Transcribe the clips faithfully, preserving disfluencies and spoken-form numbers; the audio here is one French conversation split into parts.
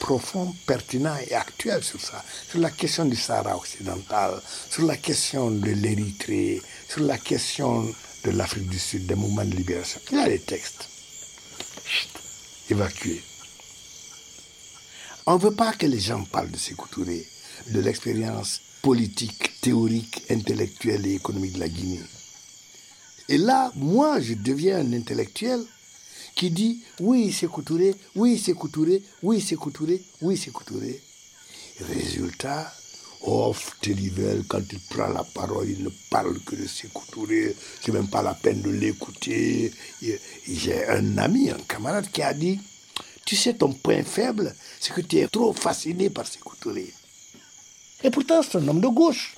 profond, pertinent et actuel sur ça, sur la question du Sahara occidental, sur la question de l'Érythrée, sur la question de l'Afrique du Sud, des mouvements de libération. Il y a des textes. Chut, évacués. On ne veut pas que les gens parlent de Sékou Touré, de l'expérience politique, théorique, intellectuelle et économique de la Guinée. Et là, moi, je deviens un intellectuel qui dit « oui, Sékou Touré, oui, Sékou Touré, oui, Sékou Touré, oui, Sékou Touré ». Résultat, oh, Télivel, quand il prend la parole, il ne parle que de Sékou Touré, c'est même pas la peine de l'écouter. J'ai un ami, un camarade qui a dit « tu sais, ton point faible, c'est que tu es trop fasciné par Sékou Touré ». Et pourtant, c'est un homme de gauche.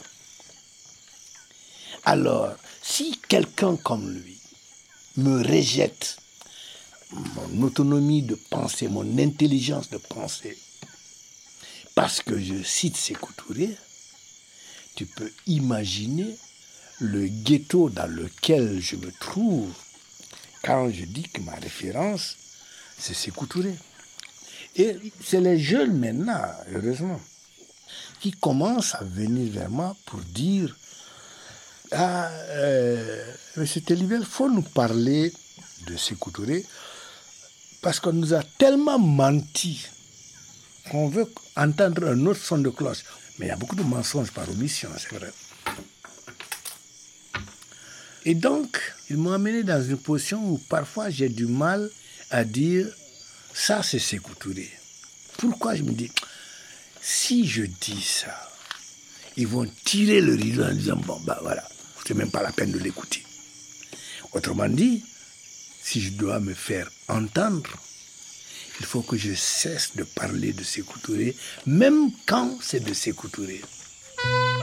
Alors, si quelqu'un comme lui me rejette mon autonomie de pensée, mon intelligence de pensée, parce que je cite Sékou Touré, tu peux imaginer le ghetto dans lequel je me trouve quand je dis que ma référence, c'est Sékou Touré. Et c'est les jeunes maintenant, heureusement, qui commencent à venir vers moi pour dire « Ah, euh, M. Télivel, il faut nous parler de Sékou Touré parce qu'on nous a tellement menti qu'on veut entendre un autre son de cloche. » Mais il y a beaucoup de mensonges par omission, c'est vrai. Et donc, ils m'ont amené dans une position où parfois j'ai du mal à dire « ça, c'est Sékou Touré ». Pourquoi je me dis « si je dis ça, ils vont tirer le rideau en disant « bon, bah voilà, c'est même pas la peine de l'écouter ». Autrement dit, si je dois me faire entendre, il faut que je cesse de parler de Sékou Touré, même quand c'est de Sékou Touré.